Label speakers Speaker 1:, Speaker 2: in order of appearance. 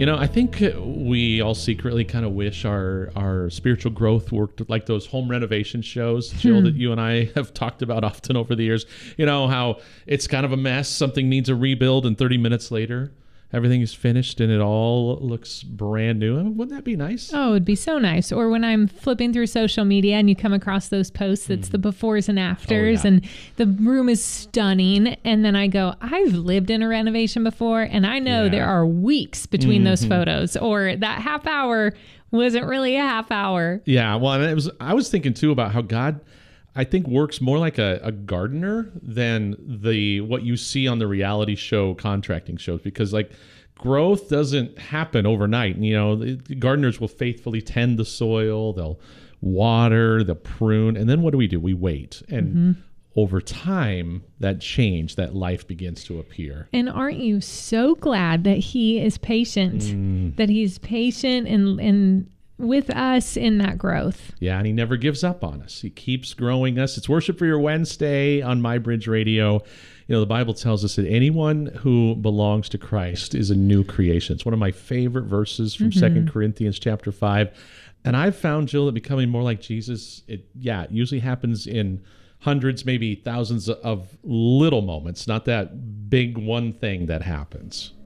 Speaker 1: I think we all secretly kind of wish our spiritual growth worked like those home renovation shows, Jill, that you and I have talked about often over the years. How it's kind of a mess. Something needs a rebuild, and 30 minutes later, everything is finished and it all looks brand new. Wouldn't that be nice?
Speaker 2: Oh, it'd be so nice. Or when I'm flipping through social media and you come across those posts, it's the befores and afters, and the room is stunning. And then I go, I've lived in a renovation before, and I know there are weeks between those photos, or that half hour wasn't really a half hour.
Speaker 1: Yeah. Well, and I was thinking too about how God, I think, works more like a gardener than what you see on the reality show contracting shows, because like growth doesn't happen overnight. The gardeners will faithfully tend the soil, they'll water, they'll prune, and then what do? We wait. And over time, that life begins to appear.
Speaker 2: And aren't you so glad that he is patient, that he's patient and with us in that growth.
Speaker 1: Yeah, and he never gives up on us. He keeps growing us. It's Worship for Your Wednesday on MyBridge Radio. The Bible tells us that anyone who belongs to Christ is a new creation. It's one of my favorite verses from 2 Corinthians chapter 5. And I've found, Jill, that becoming more like Jesus, it usually happens in hundreds, maybe thousands of little moments, not that big one thing that happens.